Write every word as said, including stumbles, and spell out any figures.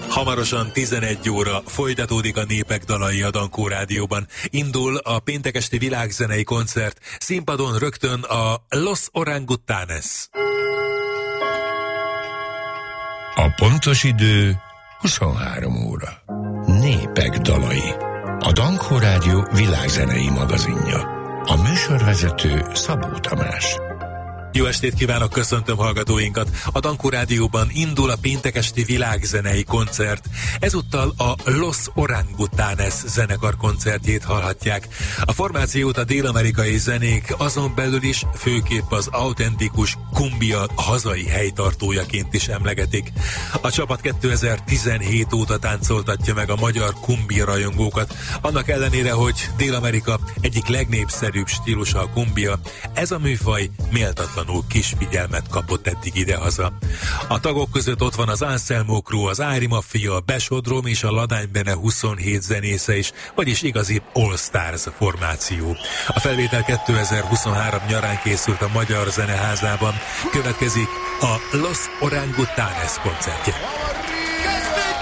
Hamarosan tizenegy óra folytatódik a Népek dalai a Dankó Rádióban. Indul a péntek esti világzenei koncert, színpadon rögtön a Los Orangutanes. A pontos idő huszonhárom óra. Népek dalai. A Dankó Rádió világzenei magazinja. A műsorvezető Szabó Tamás. Jó estét kívánok, köszöntöm hallgatóinkat! A Dankó Rádióban indul a péntek esti világzenei koncert. Ezúttal a Los Orangutanes zenekar koncertjét hallhatják. A formációt a dél-amerikai zenék, azon belül is főképp az autentikus kumbia hazai helytartójaként is emlegetik. A csapat kétezer-tizenhét óta táncoltatja meg a magyar kumbia rajongókat. Annak ellenére, hogy Dél-Amerika egyik legnépszerűbb stílusa a kumbia, ez a műfaj méltatlan kis figyelmet kapott eddig idehaza. A tagok között ott van az Anselmo Crew, az Ári Mafia, a Besodrom és a Ladány Bene huszonhét zenésze is, vagyis igazi All Stars formáció. A felvétel kétezer-huszonhárom nyarán készült a Magyar Zeneházában. Következik a Los Orangutanes koncertje.